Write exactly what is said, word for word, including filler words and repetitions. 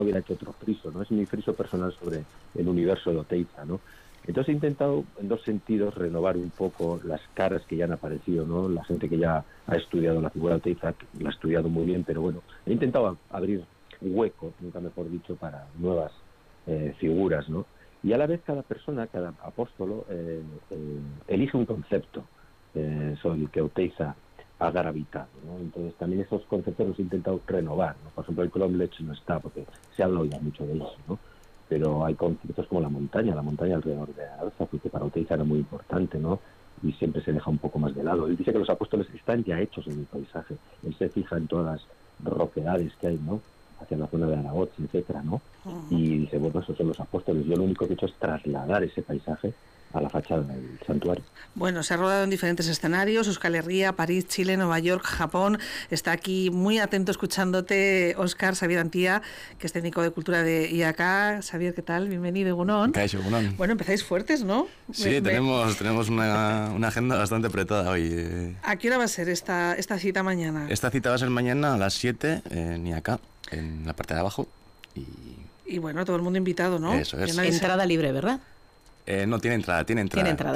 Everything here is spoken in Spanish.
hubiera hecho otro friso, ¿no? Es mi friso personal sobre el universo de Oteiza, ¿no? Entonces he intentado, en dos sentidos, renovar un poco las caras que ya han aparecido, ¿no? La gente que ya ha estudiado la figura de Oteiza, la ha estudiado muy bien, pero bueno, he intentado abrir hueco, nunca mejor dicho, para nuevas eh, figuras, ¿no? Y a la vez cada persona, cada apóstolo, eh, eh, elige un concepto eh, sobre el que Oteiza ha gravitado, ¿no? Entonces también esos conceptos los he intentado renovar, ¿no? Por ejemplo, el Cromlech no está, porque se habla ya mucho de eso, ¿no? Pero hay conceptos como la montaña, la montaña alrededor de Alza, que para Oteiza era muy importante, ¿no? Y siempre se deja un poco más de lado. Él dice que los apóstoles están ya hechos en el paisaje. Él se fija en todas las roquedades que hay, ¿no? Hacia la zona de Aragoz, etcétera, ¿no? Uh-huh. Y dice, bueno, esos son los apóstoles. Yo lo único que he hecho es trasladar ese paisaje a la fachada del santuario. Bueno, se ha rodado en diferentes escenarios, Euskal Herria, París, Chile, Nueva York, Japón. Está aquí muy atento escuchándote Óscar Xavier Antía, que es técnico de cultura de I A K. Xavier, ¿qué tal? Bienvenido, Egunon. Kaixo, Egunon. Bueno, empezáis fuertes, ¿no? Sí, me, tenemos, me... tenemos una, una agenda bastante apretada hoy. ¿A qué hora va a ser esta, esta cita mañana? Esta cita va a ser mañana a las siete en I A K, en la parte de abajo. Y, y bueno, todo el mundo invitado, ¿no? Eso es. Entrada libre, ¿verdad? Eh, no, tiene entrada, tiene entrada. Tiene entrada.